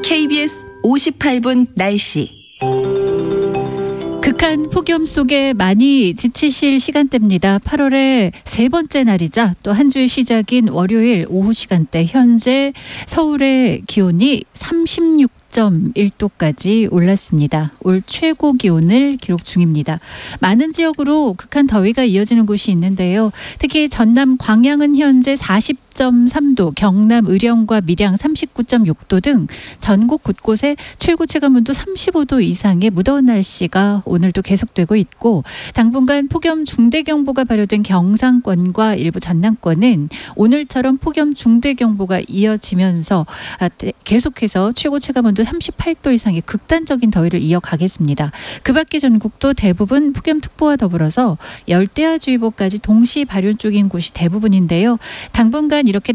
KBS 58분 날씨. 극한 폭염 속에 많이 지치실 시간대입니다. 8월의 세 번째 날이자 또 한 주의 시작인 월요일 오후 시간대 현재 서울의 기온이 36.1도까지 올랐습니다. 올 최고 기온을 기록 중입니다. 많은 지역으로 극한 더위가 이어지는 곳이 있는데요. 특히 전남 광양은 현재 40.3도, 경남 의령과 밀양 39.6도 등 전국 곳곳에 최고 체감온도 35도 이상의 무더운 날씨가 오늘도 계속되고 있고, 당분간 폭염 중대경보가 발효된 경상권과 일부 전남권은 오늘처럼 폭염 중대경보가 이어지면서 계속해서 최고 체감온도 38도 이상의 극단적인 더위를 이어가겠습니다. 그 밖에 전국도 대부분 폭염특보와 더불어서 열대야주의보까지 동시 발효 중인 곳이 대부분인데요. 당분간 이렇게